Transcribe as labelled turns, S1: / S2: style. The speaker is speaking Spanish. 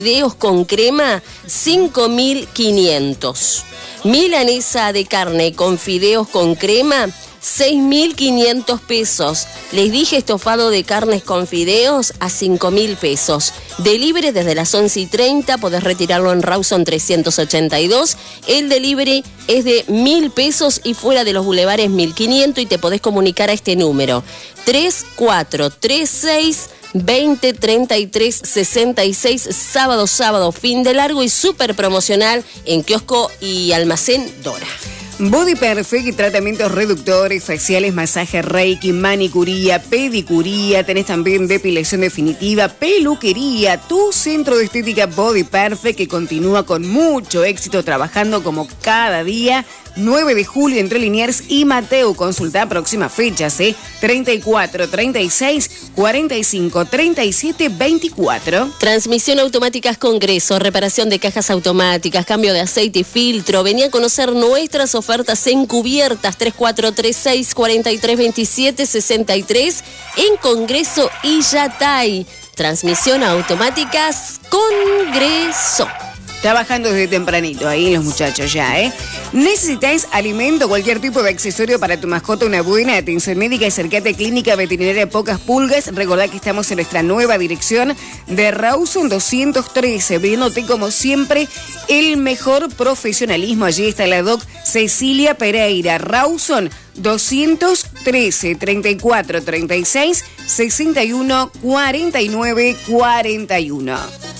S1: fideos con crema, 5.500. Milanesa de carne con fideos con crema, 6.500 pesos. Les dije estofado de carnes con fideos a 5.000 pesos. Delivery desde las 11:30, podés retirarlo en Rawson 382. El delivery es de 1.000 pesos y fuera de los bulevares 1.500 y te podés comunicar a este número. 3436 20 33 66, sábado, fin de largo y súper promocional en kiosco y almacén Dora.
S2: Body Perfect y tratamientos reductores, faciales, masaje reiki, manicuría, pedicuría, tenés también depilación definitiva, peluquería, tu centro de estética Body Perfect que continúa con mucho éxito trabajando como cada día. 9 de julio entre Liniers y Mateo. Consulta próximas fechas, 34 36 45 37 24.
S1: Transmisión automáticas Congreso, reparación de cajas automáticas, cambio de aceite y filtro. Vení a conocer nuestras ofertas encubiertas. 3436 43 27 63 en Congreso y Yatay. Transmisión automáticas Congreso.
S2: Trabajando desde tempranito ahí los muchachos ya, ¿Necesitáis alimento, cualquier tipo de accesorio para tu mascota? Una buena atención médica, acércate a Clínica Veterinaria Pocas Pulgas. Recordá que estamos en nuestra nueva dirección de Rawson 213, viéndote como siempre el mejor profesionalismo. Allí está la doc Cecilia Pereira. Rawson 213 34 36 61 49 41.